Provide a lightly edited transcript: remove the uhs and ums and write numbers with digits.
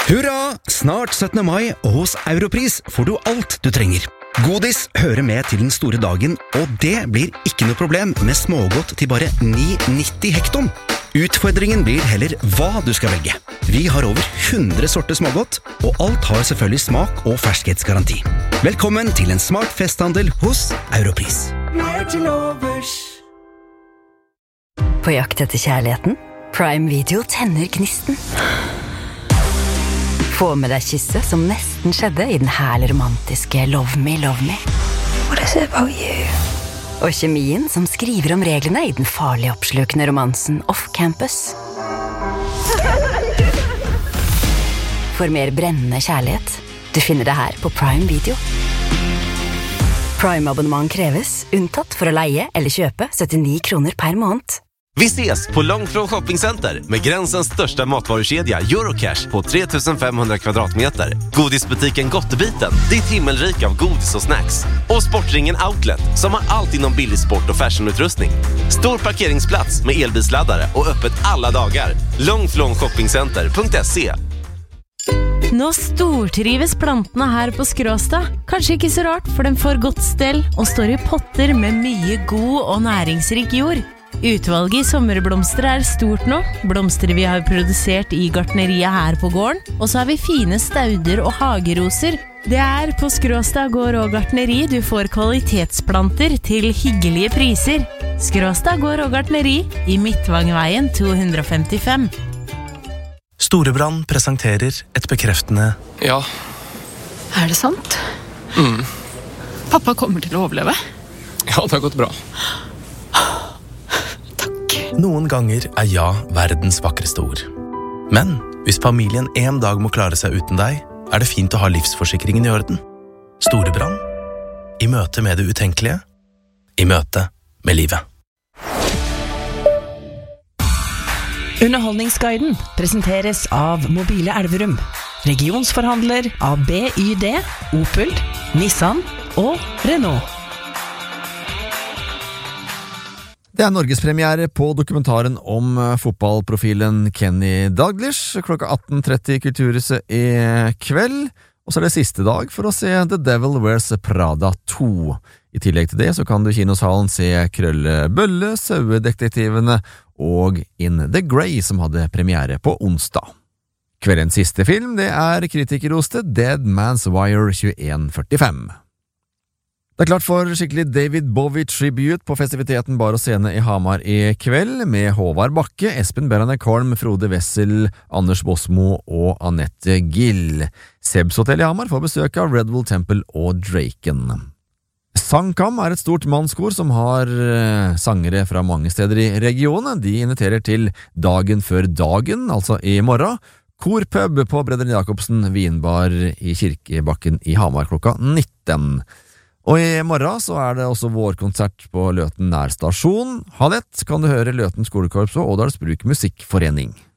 Hurra! Snart 17. mai, og hos Europris får du alt du trenger. Godis hører med til den store dagen, og det blir ikke noe problem med smågodt til bare 9,90 hekton. Utfordringen blir heller hva du skal velge. Vi har over 100 sorter smågodt, og alt har selvfølgelig smak og ferskhetsgaranti. Velkommen til en smart festhandel hos Europris. På jakt etter kjærligheten? Prime Video tenner gnisten. Få med deg kysset som nesten skjedde i den herlig romantiske Love Me, Love Me. What is it about you? Og kjemien som skriver om reglene i den farlig oppslukende romansen Off Campus. For mer brennende kjærlighet, du finner det her på Prime Video. Prime-abonnement kreves, unntatt for å leie eller kjøpe 79 kroner per måned. Vi ses på Långfrån Shoppingcenter med gränsens största matvarukedja Eurocash på 3500 kvadratmeter. Godisbutiken Gottebiten, ditt himmelrik av godis och snacks. Och Sportringen Outlet som har allt inom billig sport och fashionutrustning. Stor parkeringsplats med elbilsladdare och öppet alla dagar. Långfrånshoppingcenter.se. Nå stortrives plantene her på Skråstad. Kanskje ikke så rart, for den får godt stell og står i potter med mye god og næringsrik jord. Utvalget i sommerblomster er stort nå. Blomster vi har produsert i gartneriet her på gården. Og så har vi fine stauder og hageroser. Det er på Skråstad gård og gartneri du får kvalitetsplanter til hyggelige priser. Skråstad gård og gartneri i Midtvangveien 255. Storebrand presenterer et bekreftende Ja. Er det sant? Pappa kommer til å overleve. Ja, det har gått bra. Noen ganger er ja verdens vakreste ord. Men hvis familien en dag må klare seg uten deg, er det fint å ha livsforsikringen i orden. Storebrand. I møte med det utenkelige. I møte med livet. Underholdningsguiden presenteres av Mobile Elverum, regionsforhandler av BYD, Opel, Nissan og Renault. Det er norgespremiere på dokumentaren om fotballprofilen Kenny Dalglish klokka 18:30 i Kulturhuset i kveld, og så er det siste dag for å se The Devil Wears Prada 2. I tillegg til det så kan du i kinosalen se Krølle Bølle, Sauedetektivene og In the Grey som hadde premiere på onsdag. Kveldens siste film det er kritikerroste Dead Man's Wire 2145. Det er klart for skikkelig David Bowie-tribute på festiviteten Bar og Scene i Hamar i kveld, med Håvard Bakke, Espen Beranek Holm, Frode Wessel, Anders Bosmo og Annette Gill. Sebs Hotel i Hamar får besøk av Red Bull Temple og Draken. Sangkam er et stort mannskor som har sangere fra mange steder i regionen. De inviterer til Dagen før dagen, altså i morgen. Korpub på Brederen Jakobsen Vinbar i Kirkebakken i Hamar klokka 19. Og i morgen så er det også vårkonsert på Løten nærstasjon. Halv 1 kan du høre Løten skolekorps og Ådals Bruk Musikkforening.